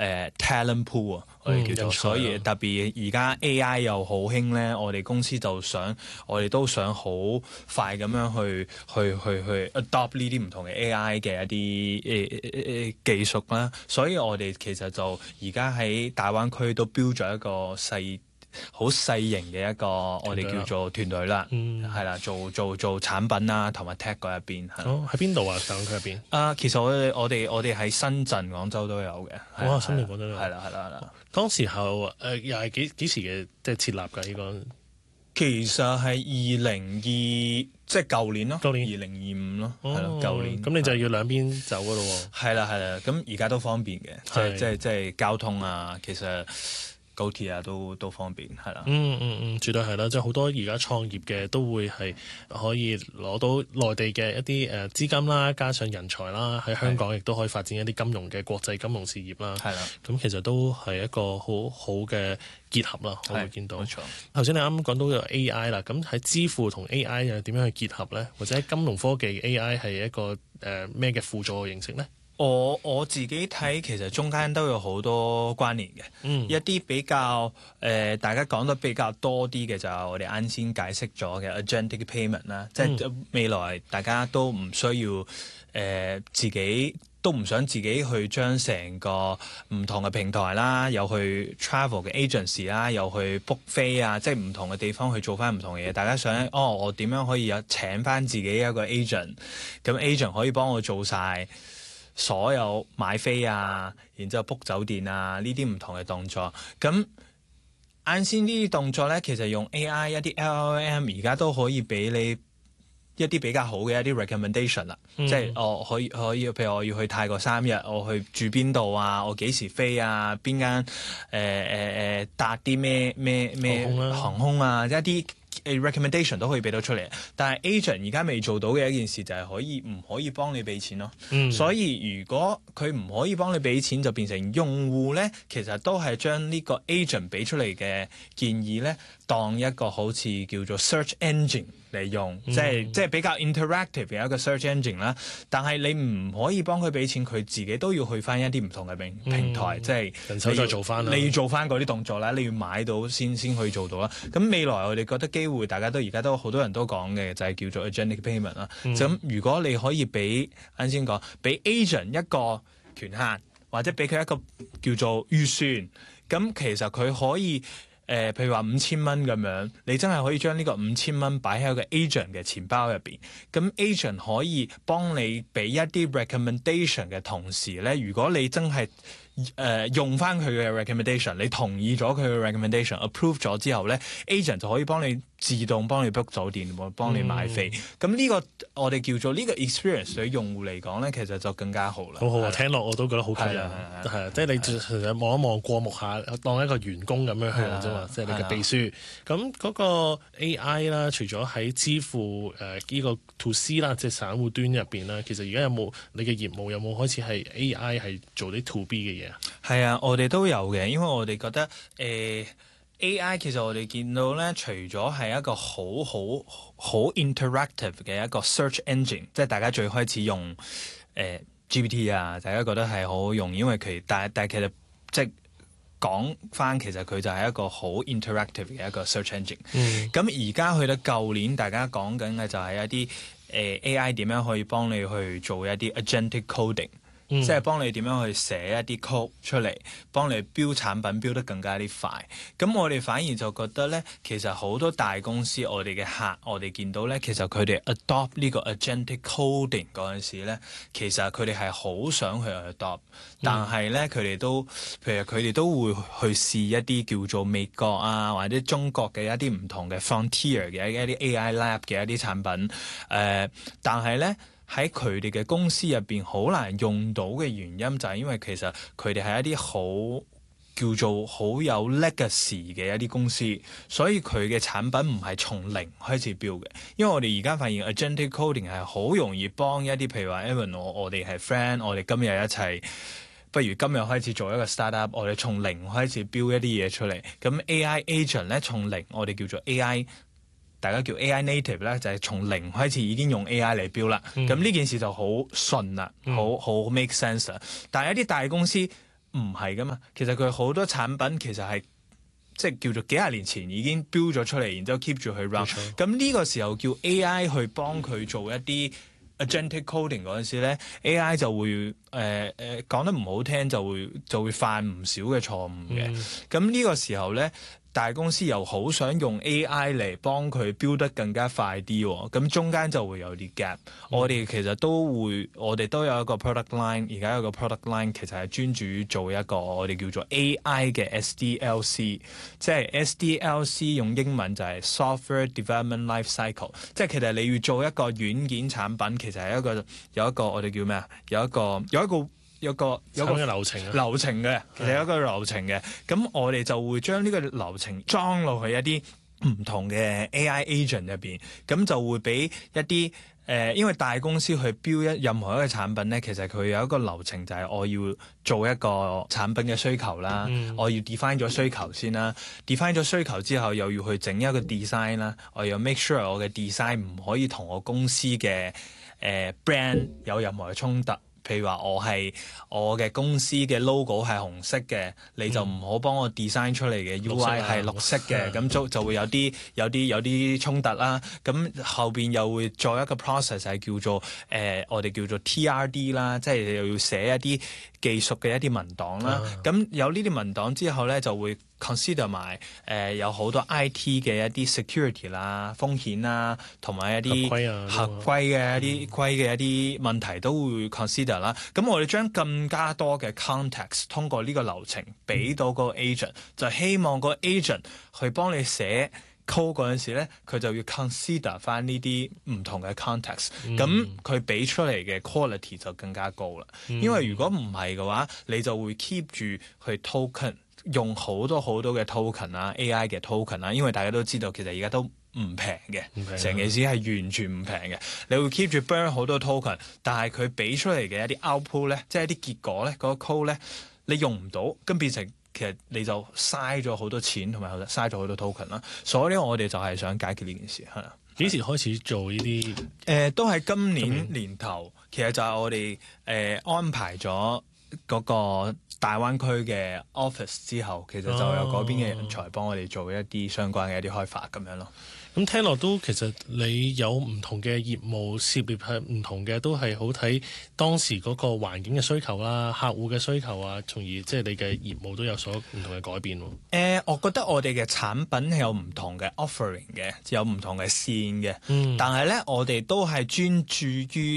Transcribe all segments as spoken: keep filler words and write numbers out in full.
誒 talent pool 啊，我哋叫做， 嗯、 所以特別而家 A I 又好興咧，我哋公司就想，我哋都想好快咁樣去去去去 adopt 呢啲唔同嘅 A I 嘅一啲誒誒誒技術啦，所以我哋其實就而家喺大灣區都標咗一個細好細型嘅一個我哋叫做團隊啦，係啦、嗯，做做做產品啦，同埋 tech 嗰一邊。 哦，喺邊度啊？大灣區入邊？ 啊，其實我哋我哋我哋喺深圳、廣州都有嘅。 哇！深圳、廣州都有。 係啦，係啦，係啦。 當時候誒、呃、又係幾幾時嘅即係設立㗎？呢個其實係二零二即係舊年咯， 舊年二零二五咯，係咯，舊年。 咁你就要兩邊走㗎咯喎。 係啦，係啦。咁而家都方便嘅，即係即係即係交通啊，其實。高鐵啊，都都方便，係啦。 嗯嗯嗯，絕對係啦，即係好多而家創業嘅都會係可以攞到內地嘅一啲誒資金啦，加上人才啦，喺香港亦都可以發展一啲金融嘅國際金融事業啦。係啦，咁其實都係一個好好嘅結合啦。我會見到。冇錯。頭先你啱啱講到有 A I 啦，咁喺支付同 A I 又點樣去結合咧？或者喺金融科技 A I 係一個誒咩嘅輔助形式咧？ 我我自己睇，其實中間都有好多關聯嘅。嗯，一啲比較誒、呃，大家講得比較多啲嘅就係我哋啱先解釋咗嘅 agentic payment 啦，嗯、即係未來大家都唔需要誒、呃、自己都唔想自己去將成個唔同嘅平台啦，又去 travel 嘅 agency 啦，又去 book 飛啊，即係唔同嘅地方去做翻唔同嘅嘢。大家想哦，我點樣可以有請翻自己一個 agent， 咁 agent 可以幫我做晒所有買飛啊，然之後 book 酒店啊，呢啲唔同嘅動作。咁啱先呢啲動作咧，其實用 A I 一啲 L L M 而家都可以俾你一啲比較好嘅一啲 recommendation 啦。嗯、即係我可以可以，譬如我要去泰國三日，我去住邊度啊？我幾時飛啊？邊間誒誒誒搭啲咩咩咩航空啊？一啲。recommendation 都可以俾到出嚟，但係 agent 而家未做到嘅一件事就係可以唔可以幫你俾錢咯？嗯、所以如果佢唔可以幫你俾錢，就變成用戶咧，其實都係將呢個 agent 俾出嚟嘅建議咧，當一個好似叫做 search engine 嚟用，嗯、即係即係比較 interactive 嘅一個 search engine 啦。但係你唔可以幫佢俾錢，佢自己都要去翻一啲唔同嘅平平台，嗯、即係人手再做翻啦。你要做翻嗰啲動作啦，你要買到先先可以做到啦。咁未來我哋覺得機會，大家都而家都好多人都講嘅就係、是、叫做 agentic payment 啦。咁、嗯、如果你可以俾啱先講，俾 agent 一個權限，或者俾佢一個叫做預算，咁其實佢可以。誒、呃，譬如話五千蚊咁樣，你真係可以將呢個五千蚊擺喺一個 agent 嘅錢包入邊，咁 agent 可以幫你俾一啲 recommendation 嘅同時咧，如果你真係誒、呃、用翻佢嘅 recommendation， 你同意咗佢嘅 recommendation，approve 咗之後咧 ，agent 就可以幫你自動幫你 book 酒店，幫你買飛。咁呢、嗯、個我哋叫做呢個 experience 對用戶嚟講咧，其實就更加好啦。 好好啊，聽落我都覺得好吸引。係啊，即係你其實望一望過目下，當一個員工咁樣去啫嘛，即係你嘅秘書。咁嗰個 A I 啦，除咗喺支付誒呢、呃這個 to C 啦，即係散戶端入邊啦，其實而家有冇你嘅業務有冇開始係 A I 係做啲 to B 嘅嘢？ 係啊，我哋都有嘅，因為我哋覺得誒、呃、A I 其實我哋見到咧，除咗係一個好好好 interactive 嘅一個 search engine， 即係大家最開始用誒、呃、G P T 啊，大家覺得係好好用，因為佢但但係其實即係講翻，其實佢就係一個好 interactive 嘅一個 search engine。咁而家去到舊年，大家講緊嘅就係一啲誒、呃、A I 點樣可以幫你去做一啲 agentic coding。嗯、即係幫你點樣去寫一啲 code 出嚟，幫你標產品標得更加啲快。咁我哋反而就覺得咧，其實好多大公司，我哋嘅客，我哋見到咧，其實佢哋 adopt 呢個 agentic coding 嗰陣時咧，其實佢哋係好想去 adopt，但係咧佢哋都，譬如佢哋都會去試一啲叫做美國啊或者中國嘅一啲唔同嘅 frontier 嘅一啲 A I lab 嘅一啲產品，誒、呃，但係咧。喺佢哋嘅公司入邊好難用到嘅原因就係因為其實佢哋係一啲好叫做好有 legacy 嘅一啲公司，所以佢嘅產品唔係從零開始 build 嘅。因為我哋而家發現 agentic coding 係好容易幫一啲譬如話 Evan 我我哋係 friend， 我哋今日一齊不如今日開始做一個 startup， 我哋從零開始 build 一啲嘢出嚟。咁 A I agent 咧從零，我哋叫做 A I。大家叫 A I native 咧，就係從零開始已經用 A I 嚟標啦。咁呢、嗯、件事就好順啦，好好、嗯、make sense 啦。但係一啲大公司唔係噶嘛，其實佢好多產品其實係即係叫做幾廿年前已經標咗出嚟，然之後 keep 住去 run。咁呢個時候叫 A I 去幫佢做一啲 agentic coding 嗰陣時咧 ，A I 就會誒誒講得唔好聽就會就會犯唔少嘅錯誤嘅。咁呢、嗯、個時候咧。大公司又好想用 A I 嚟幫佢 build 得更加快啲，咁中間就會有啲 gap。嗯、我哋其實都會，我哋都有一個 product line，而家有個 product line 其實係專注於做一個我哋叫做 A I 嘅 S D L C， 即係 S D L C 用英文就係 Software Development Life Cycle， 即係其實你要做一個軟件產品，其實係一個有一個我哋叫咩啊？有一個有一個。有個有個流程啊， 流程嘅，其實有一個流程嘅。咁的我哋就會將呢個流程裝落去一啲唔同嘅 A I agent 入邊，咁就會俾一啲誒、呃，因為大公司去標一任何一個產品咧，其實佢有一個流程，就係我要做一個產品嘅需求啦，嗯、我要 define 咗需求先啦 define 咗需求之後，又要去整一個 design 啦，我要 make sure 我嘅 design 唔可以同我公司嘅誒、呃、brand 有任何嘅衝突。譬如話我係我嘅公司嘅 logo 係紅色嘅，你就唔好幫我 design 出嚟嘅 U I 係綠色嘅，咁就就會有啲有啲有啲衝突啦。咁後邊又會再一個 process 係叫做誒、呃、我哋叫做 T R D 啦，即係又要寫一啲技術嘅一啲文檔啦。咁、uh huh. 有呢啲文檔之後咧，就會 consider 埋誒、呃、有好多 I T 嘅一啲 security 啦、風險啦，同埋一啲合規啊、合規嘅一啲規嘅一啲問題都會 consider 啦。咁我哋將更加多嘅 context 通過呢個流程俾到個 agent，、嗯、就希望個 agent 去幫你寫 code 嗰陣時咧，佢就要 consider 翻呢啲唔同嘅 context，咁佢俾出嚟嘅 quality 就更加高啦。嗯、因為如果唔係嘅話，你就會 keep 住去 token。用好多好多嘅 token 啊 ，A I 嘅 token 啊，因為大家都知道其實而家都唔平嘅，成件事係完全唔平嘅。你會 keep 住 burn 好多 token， 但係佢俾出嚟嘅一啲 output 咧，即係一啲結果咧，嗰、那個 code 咧，你用唔到，咁變成其實你就嘥咗好多錢同埋嘥咗好多 token 啦。所以咧，我哋就係想解決呢件事係啦。 幾時開始做呢啲？誒、 呃，都係今年年頭，其實就係我哋誒、呃、安排咗嗰個大灣區嘅 office 之後，其實就有嗰邊嘅人才幫我哋做一啲相關嘅一啲開發咁樣咯。 咁、哦、聽落都其實你有唔同嘅業務涉獵係唔同嘅，都係好睇當時嗰個環境嘅需求啦、客戶嘅需求啊，從而即係你嘅業務都有所唔同嘅改變。誒、 呃，我覺得我哋嘅產品係有唔同嘅 offering 嘅，有唔同嘅線嘅，嗯、但係咧我哋都係專注於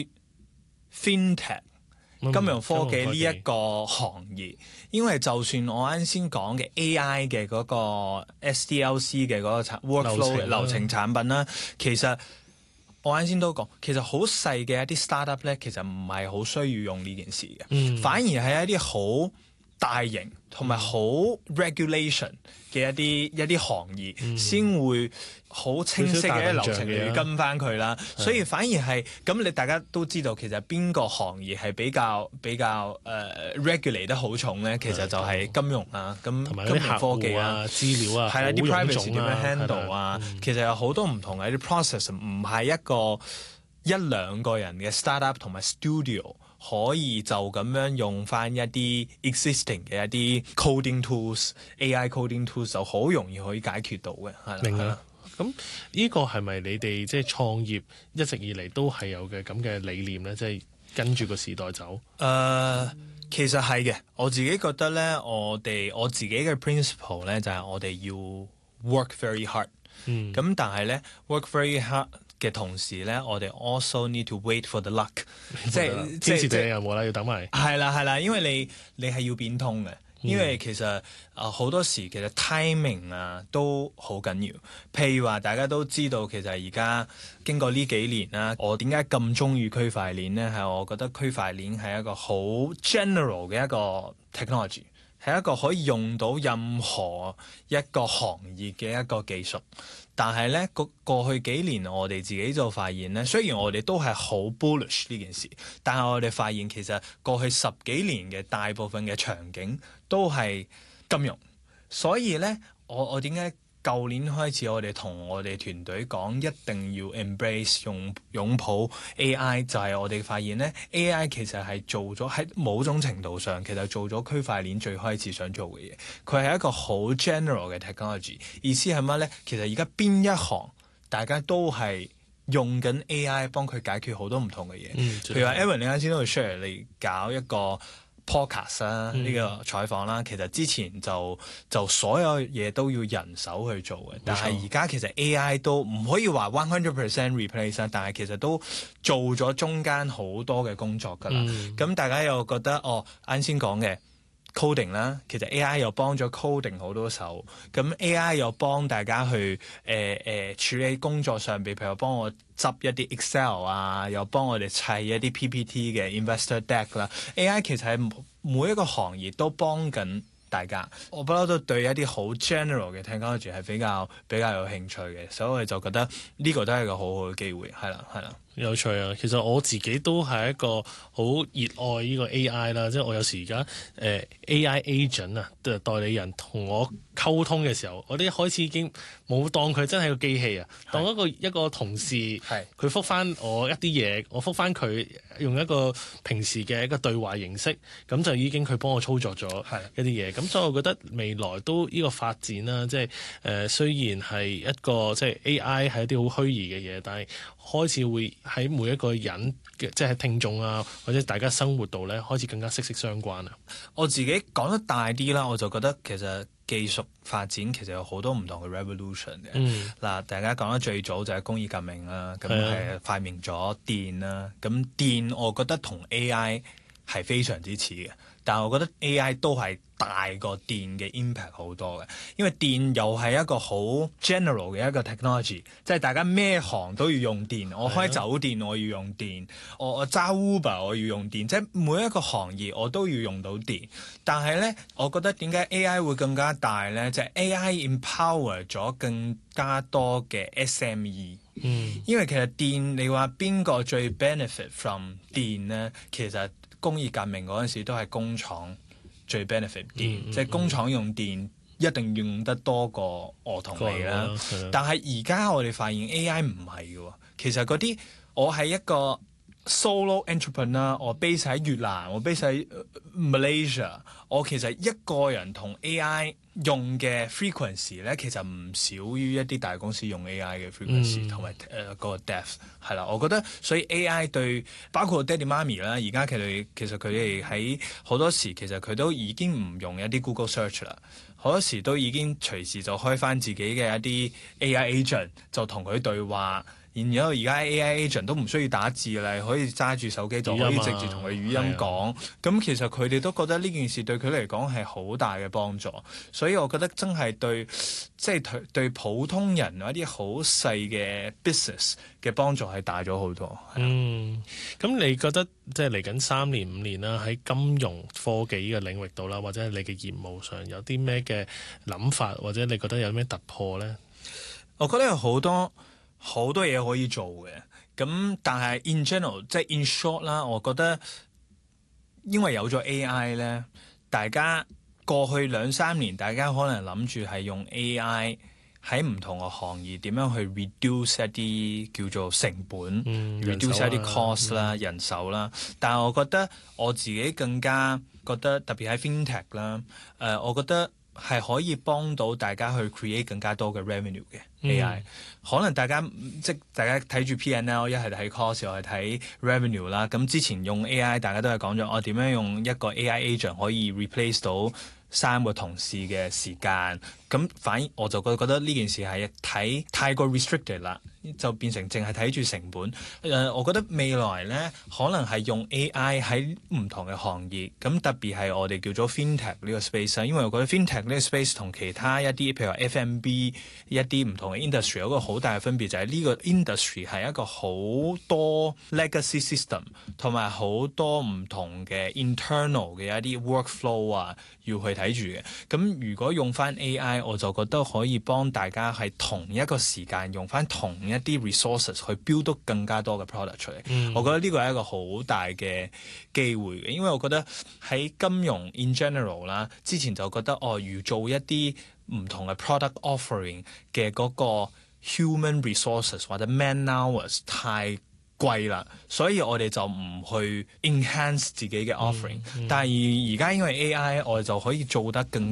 FinTech。金融科技呢一個行業，嗯、因為就算我啱先講嘅 A I 嘅嗰個 S D L C 嘅嗰個 workflow 流程，流程產品啦，其實我啱先都講，其實好細嘅一啲 startup 咧，其實唔係好需要用呢件事嘅，嗯、反而係一啲好大型同埋好 regulation 嘅一啲一啲行業先、嗯、會好清晰嘅流程嚟跟翻佢啦，嗯、所以反而係咁，你大家都知道其實邊個行業係比較比較誒、uh, regulate 得好重咧？其實就係金融啊，咁金融科技啊、資料啊，係啦，啲 privacy 點樣 handle 啊，嗯、其實有好多唔同嘅啲 process， 唔係一個一兩個人嘅 startup 同埋 studio。可以就咁樣用翻一啲 existing 嘅一啲 coding tools、A I coding tools 就好容易可以解決到嘅，係啦。明啦。 咁呢個係咪你哋即係創業一直以嚟都係有嘅咁嘅理念咧？即係跟住個時代走。誒、 呃，其實係嘅。我自己覺得咧，我哋我自己嘅 principle 咧就係我哋要 work very hard。嗯。咁但係咧 work very hard嘅同時咧，我哋 also need to wait for the luck，即係天時地利人和啦，要等埋。 係啦係啦，因為你你係要變通嘅，因為其實啊好、呃、多時其實 timing 啊都好緊要。譬如話大家都知道，其實而家經過呢幾年啦，我點解咁中意區塊鏈咧？係我覺得區塊鏈係一個好 general 嘅一個 technology，係一個可以用到任何一個行業嘅一個技術。但係咧，過過去幾年我哋自己就發現咧，雖然我哋都係好 bullish 呢件事，但係我哋發現其實過去十幾年嘅大部分嘅場景都係金融，所以咧，我我點解舊年開始，我哋同我哋團隊講一定要 embrace 用擁抱 A I， 就係我哋發現咧 A I 其實係做咗喺某種程度上，其實做咗區塊鏈最開始想做嘅嘢。佢係一個好 general 嘅 technology， 意思係乜咧？其實而家邊一行大家都係用緊 A I 幫佢解決好多唔同嘅嘢。嗯、譬如話 Evan 你啱先都會 share 你搞一個 podcast 啦，呢、嗯、個採訪啦，其實之前就就所有嘢都要人手去做嘅，但係而家其實 A I 都唔可以話 one hundred percent replace， 但係其實都做咗中間好多嘅工作㗎啦。咁、嗯、大家又覺得哦，啱先講嘅 coding 啦，其實 A I 又幫咗 coding 好多手，咁 A I 又幫大家去誒誒、呃呃、處理工作上邊，譬如幫我執一啲 Excel 啊，又幫我哋砌一啲 P P T 嘅 investor deck 啦。A I 其實係每一個行業都幫緊大家。我不嬲都對一啲好 general 嘅 technology 係比較比較有興趣嘅，所以我就覺得呢個都係一個好好嘅機會。係啦，係啦。 有趣啊！其實我自己都係一個好熱愛呢個 A I 啦，即係我有時而家誒 A I agent 啊，代理人同我溝通嘅時候，我哋一開始已經冇當佢真係個機器啊，當一個一個同事，佢覆翻我一啲嘢，我覆翻佢用一個平時嘅一個對話形式，咁就已經佢幫我操作咗一啲嘢。咁所以我覺得未來都呢個發展啦，即係誒、呃、雖然係一個即係 A I 係一啲好虛擬嘅嘢，但係開始會喺每一個人嘅即係聽眾啊，或者大家生活度咧，開始更加息息相關啊！ 我自己講得大啲啦，我就覺得其實技術發展其實有好多唔同嘅 revolution 嘅。嗱、嗯，大家講得最早就係工業革命啦，咁係發明咗電啦。咁電我覺得同 A I 係非常之似嘅，但係我覺得 A I 都係大過電嘅 impact 好多嘅，因為電又係一個好 general 嘅一個 technology， 即係大家咩行都要用電。我開酒店我要用電，我我揸 Uber 我要用電，即係每一個行業我都要用到電。但係咧，我覺得點解 A I 會更加大咧？就係 A I empower 咗更加多嘅 S M E。嗯，因為其實電你話邊個最 benefit from 電咧？其實工業革命嗰陣時都係工廠最 benefit 電，嗯、即係工廠用電一定用得多過我同你啦。但係而家我哋發現 A I 唔係嘅，其實嗰啲我係一個 solo entrepreneur，我 base 喺越南，我 base 喺 Malaysia， 我其實一個人同 A I 用嘅 frequency 咧，其實唔少於一啲大公司用 A I 嘅 frequency 同埋誒個 depth 係啦。我覺得所以 A I 對包括爹哋媽咪啦，而家佢哋其實佢哋喺好多時其實佢都已經唔用一啲 Google Search 啦，好多時都已經隨時就開翻自己嘅一啲 A I agent 就同佢對話。然後而家 A I agent 都唔需要打字啦，可以揸住手機就可以直接同佢語音講。咁其實佢哋都覺得呢件事對佢嚟講係好大嘅幫助，所以我覺得真係對即係對對普通人有一啲好細嘅 business 嘅幫助係大咗好多。 嗯，咁你覺得即係嚟緊三年五年啦，喺金融科技呢個領域度啦，或者係你嘅業務上有啲咩嘅諗法，或者你覺得有咩突破咧？ 我覺得有好多。好多嘢可以做嘅，咁但係 in general 即係 in short 啦，我覺得因為有咗 A I 咧，大家過去兩三年大家可能諗住係用 A I 喺唔同嘅行業點樣去 reduce 一啲叫做成本、嗯、reduce 一啲 cost 啦、嗯、人手啦，但係我覺得我自己更加覺得特別喺 FinTech 啦，誒、呃，我覺得係可以幫到大家去 create 更加多嘅 revenue 嘅。A I、嗯、可能大家即係大家睇住 P and L， 一係睇 cost， 又係睇 revenue 啦。咁之前用 A I， 大家都係講咗我點樣用一個 A I agent 可以 replace 到三個同事嘅時間。咁反而我就覺覺得呢件事係睇太過 restricted 啦，就變成淨係睇住成本。誒、呃，我覺得未來咧可能係用 A I 喺唔同嘅行業，咁特別係我哋叫做 FinTech 呢個 space 啦。因為我覺得 FinTech 呢個 space 同其他一啲譬如話 F M B 一啲唔同嘅 industry 有一個好大嘅分別，就係、是、呢個 industry 係一個好多 legacy system 同埋好多唔同嘅 internal 嘅一啲 workflow 啊，要去睇住嘅。咁如果用翻 A I I， 我就覺得可以幫大家喺同一個時間用翻同一啲 resources 去 build 到更加多嘅 product 出嚟。嗯、我覺得呢個係一個好大嘅機會嘅，因為我覺得喺金融 in general 啦，之前就覺得哦，如做一啲唔同嘅 product offering 嘅嗰個 human resources 或者 man hours 太貴啦，所以我哋就唔去 enhance 自己嘅 offering、嗯。嗯、但係而家因為 A I， 我哋就可以做得更